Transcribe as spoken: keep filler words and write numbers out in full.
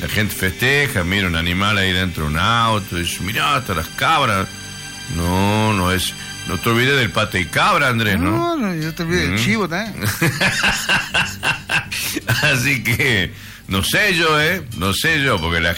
La gente festeja, mira un animal ahí dentro de un auto, dice, mirá, hasta las cabras. No, no es... No te olvides del pate y cabra, Andrés, ¿no? No, no, yo te olvidé del chivo también. Así que, no sé yo, ¿eh? No sé yo, porque la